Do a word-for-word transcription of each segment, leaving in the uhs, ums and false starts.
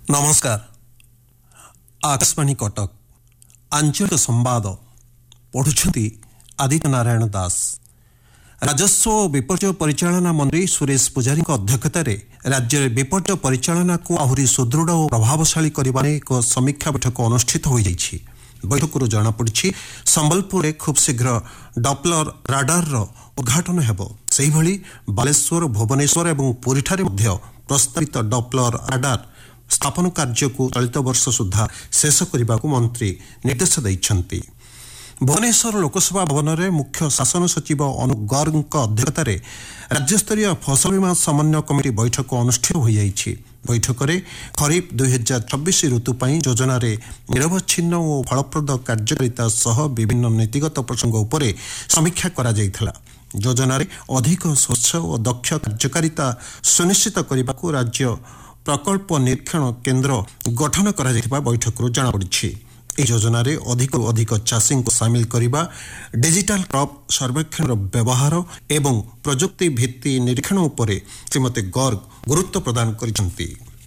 नमस्कार आकाशवाणी कटक आंचलिक संवाद पढ़ुछंती आदित्य नारायण दास। राजस्व और विपर्य परिचालना मंत्री सुरेश पुजारी अध्यक्षतार राज्य में विपर्य परिचालना को आहरी सुदृढ़ और प्रभावशाली करने एक समीक्षा बैठक अनुष्ठित हो जाइछि। बैठक जनापड़ी संबलपुर में खूब शीघ्र डॉपलर राडार उद्घाटन हेबो। सेही भली बालेश्वर भुवनेश्वर और पुरी ठारे मध्य प्रस्तावित डॉपलर राडार स्थापन कार्य को चलित वर्ष सुधा शेष करने को मंत्री निर्देश देइछन्ति। भुवनेश्वर लोकसभा भवन में मुख्य शासन सचिव अनुप गर्ग अध्यक्षतार राज्यस्तरीय फसल बीमा समन्वय कमिटी बैठक अनुष्ठित हो जाइछि। बैठक में खरीफ दुई हजार छब्बीस ऋतु योजन निरवच्छिन्न और फलप्रद कार्यकारिता सह विभिन्न नीतिगत प्रसंग उपर समीक्षा करा जायथिला। योजन अधिक स्वच्छ और दक्ष कार्यकारिता सुनिश्चित करने को राज्य प्रकल्प निरीक्षण केन्द्र गठन करा जायथिबा बैठक जनापड़ी। योजना अधिक अधिक चाषी को सामिल करने, डिजिटल क्रॉप सर्वेक्षण व्यवहार एवं प्रजुक्ति भित्ति निरीक्षण उपर श्रीमती गर्ग गुरुत्व प्रदान करिसेंति।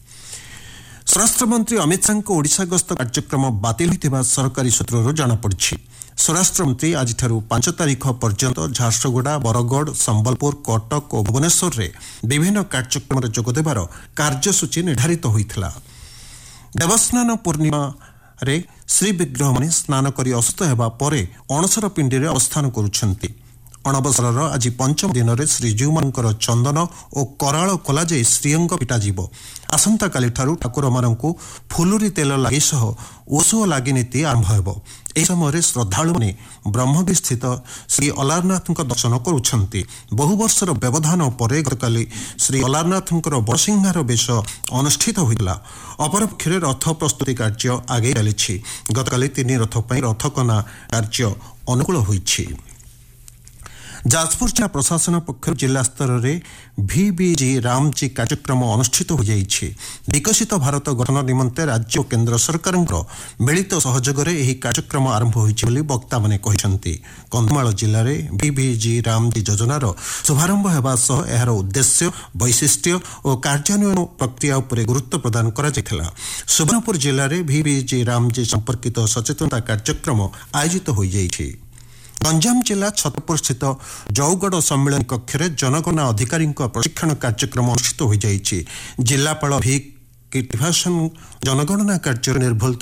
स्वराष्ट्र मंत्री अमित शाह को ओडिशा गस्त कार्यक्रम बातिल होइतिबा सरकारी सूत्रରୁ जनापड़ी। स्वराष्ट्र मंत्री आज पांच तारीख पर्यंत झारसुगुड़ा, बरगढ़, संबलपुर, कटक और भुवनेश्वर में विभिन्न कार्यक्रम जोगदेवार कार्यसूची निर्धारित होइथिला। देवस्नान पूर्णिमा रे श्री विग्रह माने स्नान करी अशुद्ध हेबा परे अणसर पिंडी रे अवस्थान करुछंती। अणबसर आज पंचम दिन में श्रीजीव मानकर चंदन और कराल कला जाई श्रीअंग पिटाजिब। आसंता काली ठारू ठाकुर मानकु फुलुरी तेल लागि सह ओसो लागि नीति आरंभ हेबो। एही समय श्रद्धालु माने ब्रह्मगिरी स्थित श्री अलारनाथଙ୍କ दर्शन करुछंती। बहु वर्षर व्यवधान पर गतकाली श्री अलारनाथଙ୍କର बड़सिंहार वेश अनुष्ठित होइला। अपरपक्षे रथ प्रस्तुति कार्य आगे चली। गतकाली तीन रथ पर रथकना कार्य अनुकूल होइछि। जाजपुर जिला प्रशासन पक्ष जिला स्तर में भिबिजी रामजी कार्यक्रम अनुष्ठित हो जाइछि। विकसित भारत गठन निमंते राज्य और केन्द्र सरकार मिलित सहयोग में यह कार्यक्रम आरंभ होइछि वक्ता माने कहिसंति। कंधमाल जिले में भिबिजी रामजी योजनार शुभारंभ होगा सह यार उद्देश्य, वैशिष्ट्य और कार्यान्वयन प्रक्रिया उपर गुरुत्व प्रदान करा जायथिला। सुवर्णपुर जिले में भिबिजी रामजी संपर्कित सचेतनता कार्यक्रम आयोजित हो जाइछि। गंजाम जिला छतरपुर स्थित जौगड़ सम्मेलन कक्ष में जनगणना अधिकारी प्रशिक्षण कार्यक्रम अनुष्ठित हो जाइछि। जिलापाल भि कीर्तिभासन जनगणना कार्य निर्भुल